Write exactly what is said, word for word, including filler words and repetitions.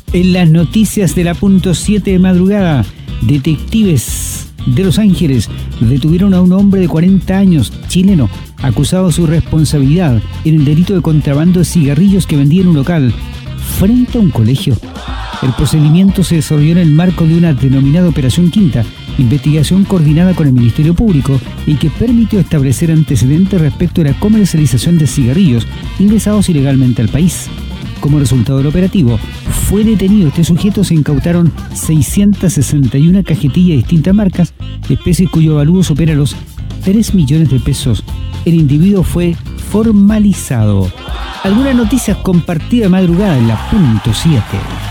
En las noticias de la punto siete de madrugada, detectives de Los Ángeles detuvieron a un hombre de cuarenta años, chileno, acusado de su responsabilidad en el delito de contrabando de cigarrillos que vendía en un local frente a un colegio. El procedimiento se desarrolló en el marco de una denominada Operación Quinta, investigación coordinada con el Ministerio Público y que permitió establecer antecedentes respecto a la comercialización de cigarrillos ingresados ilegalmente al país. Como resultado del operativo, fue detenido este sujeto. Se incautaron seiscientas sesenta y una cajetillas de distintas marcas, especies cuyo valor supera los tres millones de pesos. El individuo fue formalizado. Algunas noticias compartidas de madrugada en la punto siete.